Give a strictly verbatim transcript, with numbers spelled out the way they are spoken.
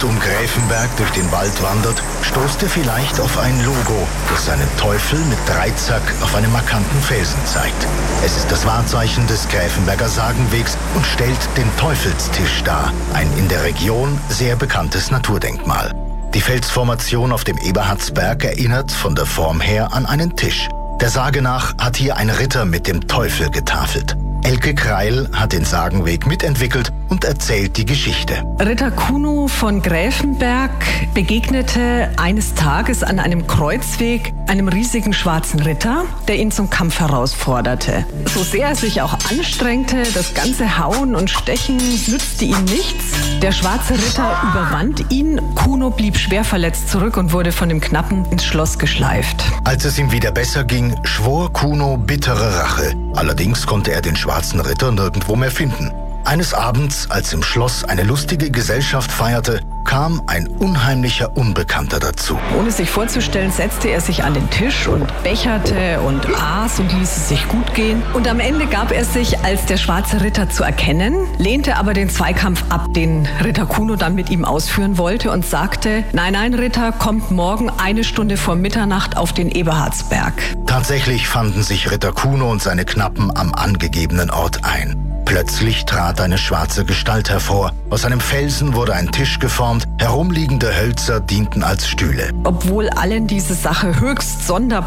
rund um Gräfenberg durch den Wald wandert, stoßt er vielleicht auf ein Logo, das seinen Teufel mit Dreizack auf einem markanten Felsen zeigt. Es ist das Wahrzeichen des Gräfenberger Sagenwegs und stellt den Teufelstisch dar, ein in der Region sehr bekanntes Naturdenkmal. Die Felsformation auf dem Eberhardsberg erinnert von der Form her an einen Tisch. Der Sage nach hat hier ein Ritter mit dem Teufel getafelt. Elke Kreil hat den Sagenweg mitentwickelt und erzählt die Geschichte. Ritter Kuno von Gräfenberg begegnete eines Tages an einem Kreuzweg einem riesigen schwarzen Ritter, der ihn zum Kampf herausforderte. So sehr er sich auch anstrengte, das ganze Hauen und Stechen nützte ihm nichts. Der schwarze Ritter überwand ihn, Kuno blieb schwer verletzt zurück und wurde von dem Knappen ins Schloss geschleift. Als es ihm wieder besser ging, schwor Kuno bittere Rache. Allerdings konnte er den schwarzen Ritter nirgendwo mehr finden. Eines Abends, als im Schloss eine lustige Gesellschaft feierte, kam ein unheimlicher Unbekannter dazu. Ohne sich vorzustellen, setzte er sich an den Tisch und becherte und aß und ließ es sich gut gehen. Und am Ende gab er sich als der schwarze Ritter zu erkennen, lehnte aber den Zweikampf ab, den Ritter Kuno dann mit ihm ausführen wollte und sagte, nein, nein, Ritter, kommt morgen eine Stunde vor Mitternacht auf den Eberhardsberg. Tatsächlich fanden sich Ritter Kuno und seine Knappen am angegebenen Ort ein. Plötzlich trat eine schwarze Gestalt hervor. Aus einem Felsen wurde ein Tisch geformt, herumliegende Hölzer dienten als Stühle. Obwohl allen diese Sache höchst sonderbar